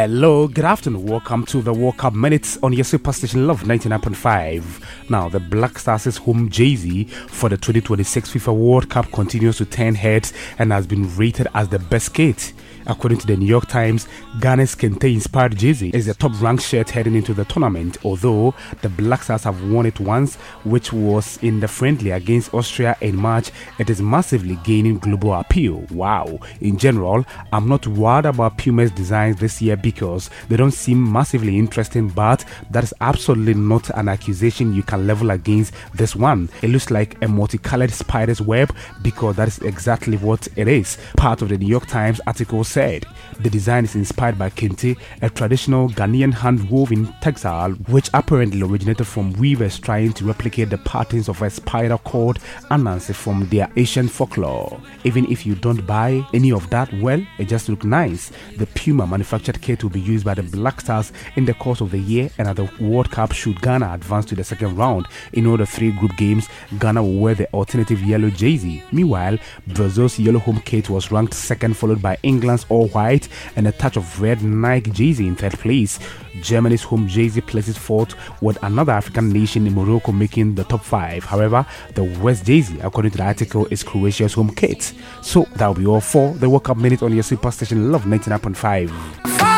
Hello, good afternoon. Welcome to the World Cup Minutes on your Superstation Love 99.5. Now, the Black Stars' home jersey for the 2026 FIFA World Cup continues to turn heads and has been rated as the best kit. According to the New York Times, Ghana's Kente-inspired jersey is the top-ranked shirt heading into the tournament, although the Black Stars have won it once, which was in the friendly against Austria in March. It is massively gaining global appeal. Wow. In general, I'm not worried about Puma's designs this year because they don't seem massively interesting, but that is absolutely not an accusation you can level against this one. It looks like a multicolored spider's web because that is exactly what it is. Part of the New York Times article said the design is inspired by Kente, a traditional Ghanaian hand-woven textile which apparently originated from weavers trying to replicate the patterns of a spider called Anansi from their Asian folklore. Even if you don't buy any of that, well, it just looks nice. The Puma manufactured kit will be used by the Black Stars in the course of the year, and at the World Cup should Ghana advance to the second round. In all the three group games, Ghana will wear the alternative yellow jersey. Meanwhile, Brazil's yellow home kit was ranked second, followed by England's all-white and a touch of red Nike jersey in third place. Germany's home jersey places fourth, with another African nation in Morocco making the top five. However, the West jersey, according to the article, is Croatia's home kit. So that will be all for the World Cup Minute on your Superstation Love 99.5.